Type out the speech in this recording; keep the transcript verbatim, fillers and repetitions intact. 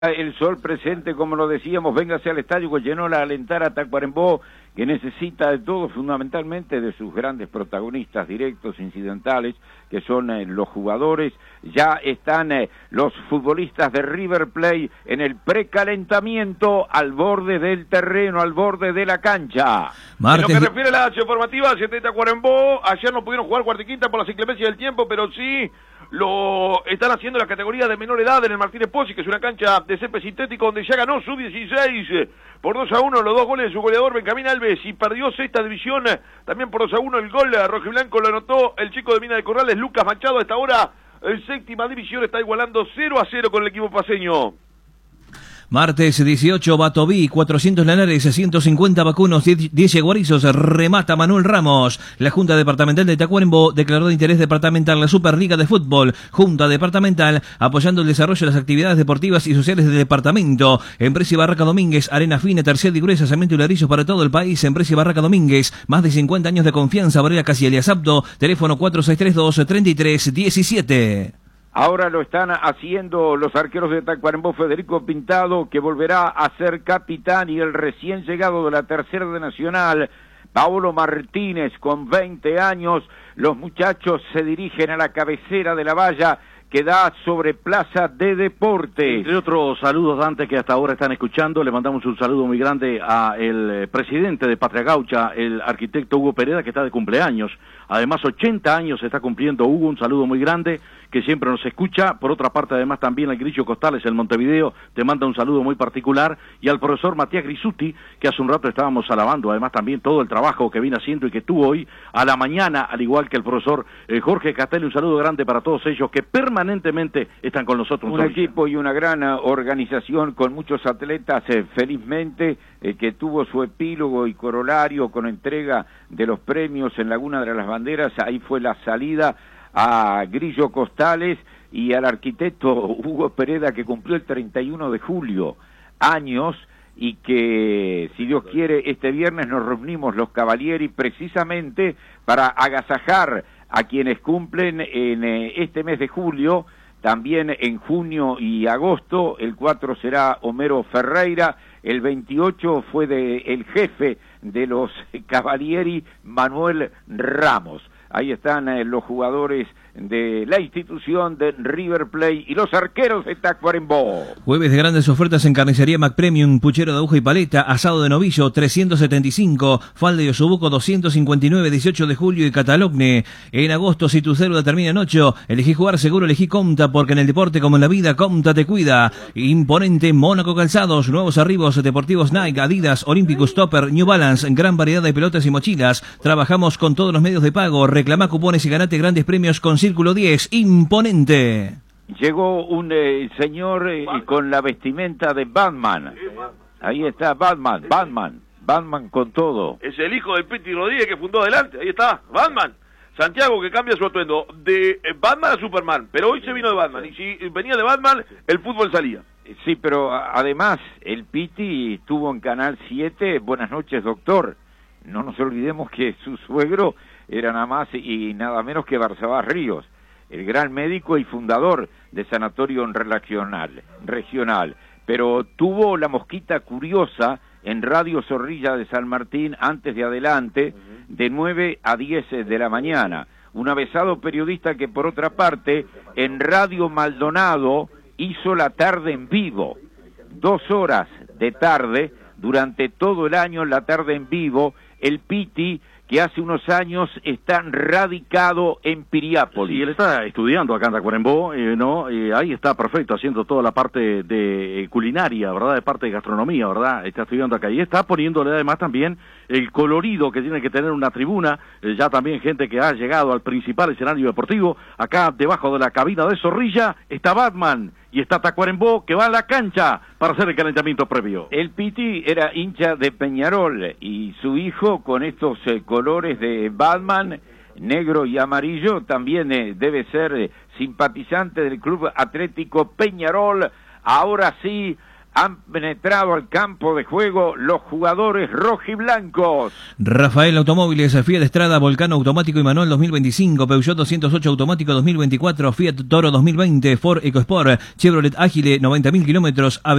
El sol presente, como lo decíamos, véngase al estadio que llenó la alentar a Tacuarembó, que necesita de todo, fundamentalmente de sus grandes protagonistas directos, incidentales, que son eh, los jugadores. Ya están eh, los futbolistas de River Plate en el precalentamiento al borde del terreno, al borde de la cancha. Martes... En lo que refiere a la acción formativa, siete de Tacuarembó, ayer no pudieron jugar cuarta y quinta por las inclemencias del tiempo, pero sí lo están haciendo en la categoría de menor edad en el Martínez Pozzi, que es una cancha de césped sintético donde ya ganó sub dieciséis por dos a uno, los dos goles de su goleador Benjamín Alves, y perdió sexta división también por dos a uno. El gol rojiblanco lo anotó el chico de Mina de Corrales, Lucas Machado. A esta hora en séptima división está igualando cero a cero con el equipo paceño. Martes dieciocho, Batoví, cuatrocientos Lanares, ciento cincuenta vacunos, diez yaguarizos, remata Manuel Ramos. La Junta Departamental de Tacuarembó declaró de interés departamental la Superliga de Fútbol. Junta Departamental apoyando el desarrollo de las actividades deportivas y sociales del departamento. Empresa y Barraca Domínguez, arena fina, tercial y gruesa, cemento y ladrillos para todo el país. Empresa y Barraca Domínguez, más de cincuenta años de confianza. Varela Casiel Apto, teléfono cuatro seis tres dos, tres tres uno siete. Ahora lo están haciendo los arqueros de Tacuarembó. Federico Pintado, que volverá a ser capitán, y el recién llegado de la tercera de Nacional, Paolo Martínez, con veinte años. Los muchachos se dirigen a la cabecera de la valla que da sobre Plaza de Deportes. Entre otros saludos, Dante, que hasta ahora están escuchando, le mandamos un saludo muy grande a el presidente de Patria Gaucha, el arquitecto Hugo Pereda, que está de cumpleaños. Además, ochenta años está cumpliendo Hugo, un saludo muy grande, que siempre nos escucha. Por otra parte, además, también al Grillo Costales, en Montevideo, te manda un saludo muy particular. Y al profesor Matías Grisuti, que hace un rato estábamos alabando, además también todo el trabajo que viene haciendo y que tuvo hoy a la mañana, al igual que el profesor eh, Jorge Castelli. Un saludo grande para todos ellos que permanentemente están con nosotros. Un equipo y una gran organización con muchos atletas, eh, felizmente, eh, que tuvo su epílogo y corolario con entrega de los premios en Laguna de las Banderas. Ahí fue la salida a Grillo Costales y al arquitecto Hugo Pereda, que cumplió el treinta y uno de julio años, y que, si Dios quiere, este viernes nos reunimos los Cavalieri precisamente para agasajar a quienes cumplen en eh, este mes de julio. También en junio y agosto. El cuatro será Homero Ferreira, el veintiocho fue de el jefe de los Cavalieri, Manuel Ramos. Ahí están eh, los jugadores de la institución de River Plate y los arqueros de Tacuarembó. Jueves de grandes ofertas en Carnicería MacPremium, puchero de aguja y paleta, asado de novillo trescientos setenta y cinco, falda y osobuco doscientos cincuenta y nueve, dieciocho de julio y Catalogne. En agosto, si tu cédula termina en ocho, elegí jugar seguro, elegí Comta, porque en el deporte como en la vida, Comta te cuida. Imponente Mónaco Calzados, nuevos arribos deportivos Nike, Adidas, Olympicus, Topper, New Balance, gran variedad de pelotas y mochilas. Trabajamos con todos los medios de pago, reclama cupones y ganate grandes premios con Círculo diez, Imponente. Llegó un eh, señor eh, con la vestimenta de Batman. Ahí está Batman, Batman, Batman con todo. Es el hijo de Piti Rodríguez que fundó adelante, ahí está, Batman. Santiago, que cambia su atuendo de Batman a Superman, pero hoy se vino de Batman, y si venía de Batman, el fútbol salía. Sí, pero además, el Piti estuvo en Canal siete, Buenas noches, doctor. No nos olvidemos que su suegro era nada más y nada menos que Barzabás Ríos, el gran médico y fundador de Sanatorio Relacional, Regional. Pero tuvo la mosquita curiosa en Radio Zorrilla de San Martín, antes de adelante, de nueve a diez de la mañana. Un avesado periodista que, por otra parte, en Radio Maldonado hizo la tarde en vivo. Dos horas de tarde, durante todo el año, la tarde en vivo. El Piti, que hace unos años está radicado en Piriápolis. Y él está estudiando acá en Tacuarembó, eh, ¿no? Eh, ahí está perfecto, haciendo toda la parte de eh, culinaria, ¿verdad? De parte de gastronomía, ¿verdad? Está estudiando acá. Y está poniéndole además también el colorido que tiene que tener una tribuna. Eh, ya también gente que ha llegado al principal escenario deportivo. Acá, debajo de la cabina de Zorrilla, está Batman. Y está Tacuarembó, que va a la cancha para hacer el calentamiento previo. El Piti era hincha de Peñarol, y su hijo, con estos eh, colores de Batman, negro y amarillo, también eh, debe ser eh, simpatizante del Club Atlético Peñarol. Ahora sí, han penetrado al campo de juego los jugadores rojiblancos. Rafael Automóviles, Fiat Estrada, Volcano automático y manual dos mil veinticinco, Peugeot doscientos ocho automático dos mil veinticuatro, Fiat Toro dos mil veinte, Ford EcoSport, Chevrolet Agile noventa mil kilómetros,